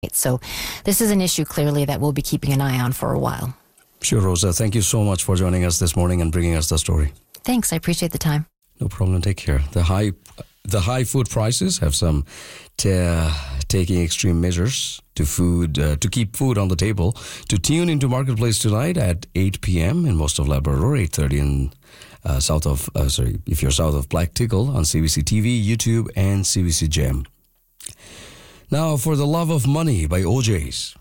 So this is an issue clearly that we'll be keeping an eye on for a while. Sure, Rosa. Thank you so much for joining us this morning and bringing us the story. Thanks. I appreciate the time. No problem. Take care. The high food prices have some taking extreme measures to keep food on the table. To tune into Marketplace tonight at 8 p.m. in most of Labrador, 8:30 in if you're south of Black Tickle on CBC TV, YouTube, and CBC Gem. Now, For the Love of Money by OJs.